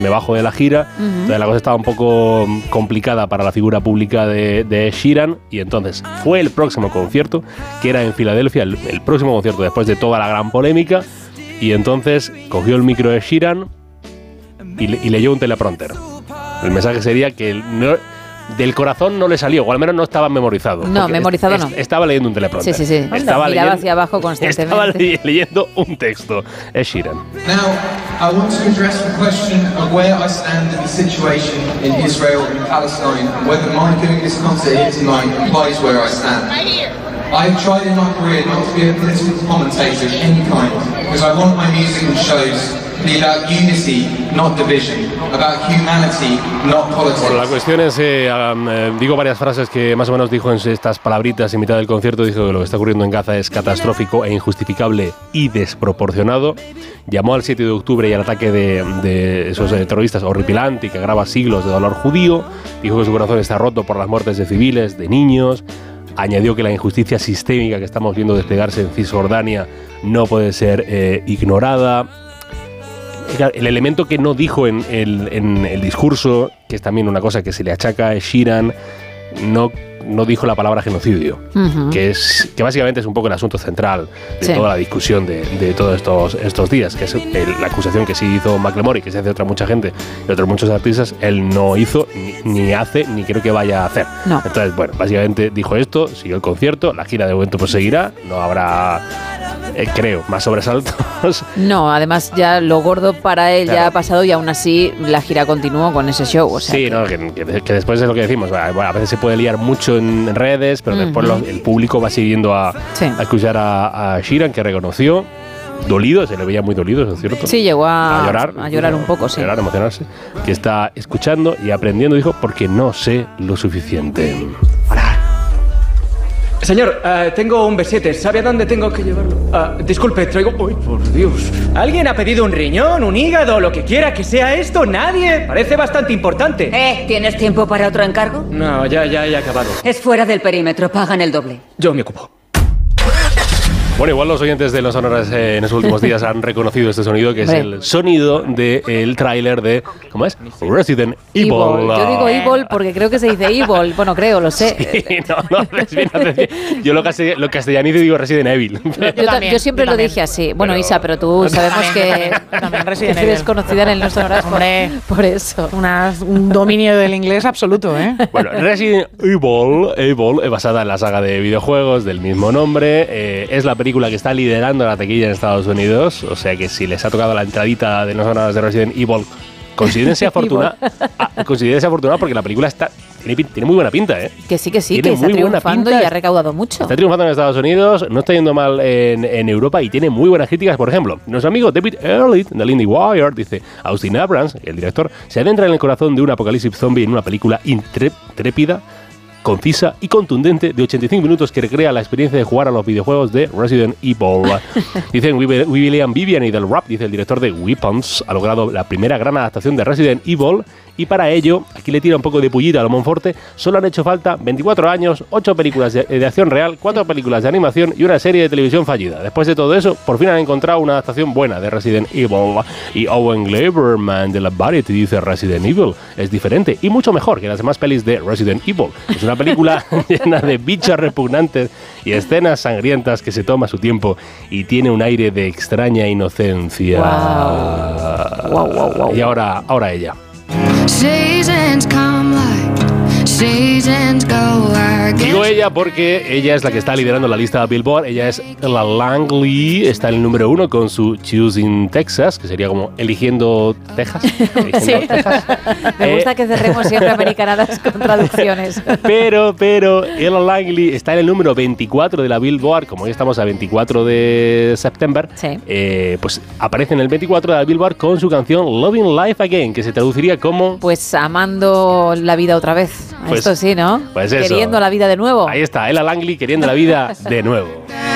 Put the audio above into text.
me bajo de la gira. Entonces la cosa estaba un poco complicada para la figura pública de Sheeran, y entonces fue el próximo concierto, que era en Filadelfia, el próximo concierto después de toda la gran polémica, y entonces cogió el micro de Sheeran y leyó un teleprompter. El mensaje sería que del corazón no le salió, o al menos no estaba memorizado. No, memorizado no. Estaba leyendo un teleprompter. Sí. Miraba hacia abajo constantemente. Estaba leyendo un texto. Es Sheeran. Now, I want to address the question of where I stand in the situation in Israel and Palestine, and whether my doing this concert here tonight implies where I stand. I've tried in my career not to be a political commentator of any kind, because I want my music and shows to be about unity, not division, about humanity, not politics. Bueno, la cuestión es, digo varias frases que más o menos dijo en estas palabritas en mitad del concierto. Dijo que lo que está ocurriendo en Gaza es catastrófico e injustificable y desproporcionado. Llamó al 7 de octubre y al ataque de esos terroristas horripilante y que agrava siglos de dolor judío. Dijo que su corazón está roto por las muertes de civiles, de niños. Añadió que la injusticia sistémica que estamos viendo desplegarse en Cisjordania no puede ser ignorada. El elemento que no dijo en el discurso, que es también una cosa que se le achaca a Sheeran, no dijo la palabra genocidio, que básicamente es un poco el asunto central de toda la discusión de todos estos días, que es la acusación que sí hizo Macklemore, que se hace otra mucha gente y otros muchos artistas. Él no hizo, ni hace, ni creo que vaya a hacer. No. Entonces, bueno, básicamente dijo esto, siguió el concierto, la gira de momento pues seguirá, no habrá... creo, más sobresaltos. No, además ya lo gordo para él ya ha pasado, y aún así la gira continuó con ese show. O sea, sí, que después es lo que decimos. Bueno, a veces se puede liar mucho en redes, pero después el público va siguiendo a escuchar a Sheeran, que reconoció, dolido, se le veía muy dolido, ¿es cierto? Sí, llegó a llorar un poco, sí. A llorar, a emocionarse. Que está escuchando y aprendiendo, dijo, porque no sé lo suficiente. Señor, tengo un B7. ¿Sabe a dónde tengo que llevarlo? Disculpe, traigo... ¡Uy, por Dios! ¿Alguien ha pedido un riñón, un hígado, lo que quiera que sea esto? ¿Nadie? Parece bastante importante. ¿Tienes tiempo para otro encargo? No, ya he acabado. Es fuera del perímetro, pagan el doble. Yo me ocupo. Bueno, igual los oyentes de Los Sonoras en estos últimos días han reconocido este sonido, que es el sonido del tráiler de, ¿cómo es? Resident Evil. Yo digo Evil porque creo que se dice Evil. Bueno, creo, lo sé. Sí, yo lo castellanizo y digo Resident Evil. Yo siempre lo dije así. Bueno, Isa, pero tú sabemos que eres conocida en el Los Sonoras por eso. Un dominio del inglés absoluto, ¿eh? Bueno, Resident Evil, basada en la saga de videojuegos del mismo nombre, es la película que está liderando la taquilla en Estados Unidos, o sea que si les ha tocado la entradita de Los Sonoras de Resident Evil, considérense afortunados porque la película tiene muy buena pinta, ¿eh? Que sí, que está triunfando y ha recaudado mucho. Está triunfando en Estados Unidos, no está yendo mal en Europa y tiene muy buenas críticas. Por ejemplo, nuestro amigo David Ehrlich de Lindy Wire dice: Austin Abrams, el director, se adentra en el corazón de un apocalipsis zombie en una película intrépida, concisa y contundente de 85 minutos que recrea la experiencia de jugar a los videojuegos de Resident Evil. Dicen William Vivian y del Rap, dice el director de Weapons, ha logrado la primera gran adaptación de Resident Evil, y para ello, aquí le tira un poco de pullita a lo Monforte, solo han hecho falta 24 años, 8 películas de acción real, 4 películas de animación y una serie de televisión fallida. Después de todo eso, por fin han encontrado una adaptación buena de Resident Evil. Y Owen Gleiberman de la Variety dice: Resident Evil es diferente y mucho mejor que las demás pelis de Resident Evil. Es una película llena de bichos repugnantes y escenas sangrientas que se toma su tiempo y tiene un aire de extraña inocencia. Wow. Y ahora ella. Seasons come like seasons go. Digo ella porque ella es la que está liderando la lista de Billboard. Ella es Ella Langley, está en el número 1 con su Choosing Texas, que sería como eligiendo Texas. Texas. Me gusta que cerremos siempre americanadas con traducciones. Pero Ella Langley está en el número 24 de la Billboard. Como hoy estamos a 24 de septiembre, pues aparece en el 24 de la Billboard con su canción Loving Life Again, que se traduciría como... Pues amando la vida otra vez. Pues, esto sí, ¿no? Pues eso. Queriendo la vida de nuevo. Ahí está, Ella Langley queriendo la vida de nuevo.